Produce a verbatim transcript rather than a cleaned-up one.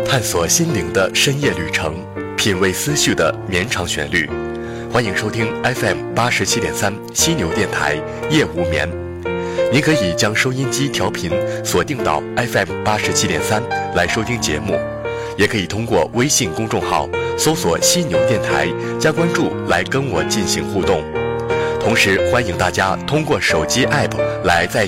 探索心灵的深夜旅程，品味思绪的绵长旋律。欢迎收听 F M 八十七点三犀牛电台夜无眠。您可以将收音机调频锁定到 F M 八十七点三来收听节目，也可以通过微信公众号搜索犀牛电台加关注来跟我进行互动。同时欢迎大家通过手机 app 来在